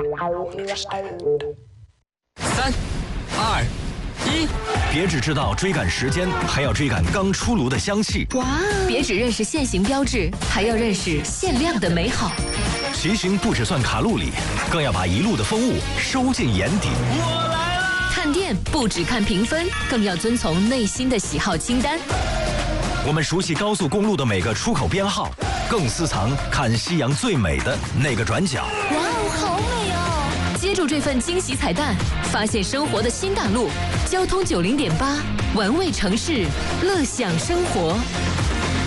3、2、1， 别只知道追赶时间，还要追赶刚出炉的香气。 哇！别只认识限行标志，还要认识限量的美好。 骑行不只算卡路里，更要把一路的风物收进眼底。 我来了！ 看店不只看评分，更要遵从内心的喜好清单。 我们熟悉高速公路的每个出口编号，更私藏看夕阳最美的那个转角。 哇哦，好美哦！接住这份惊喜彩蛋，发现生活的新大陆。交通90.8，玩味城市，乐享生活。